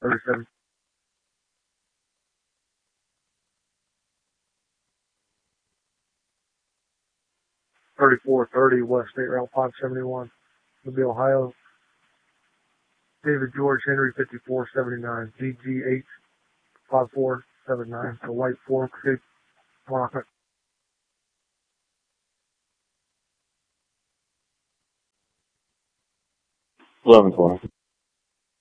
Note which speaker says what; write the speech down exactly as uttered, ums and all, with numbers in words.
Speaker 1: thirty-seven. thirty-four thirty West State Route five seventy-one. It'll be Ohio. David George Henry fifty-four seventy-nine. D G H five four seven nine. The White Fork State Rocket.
Speaker 2: eleven twenty.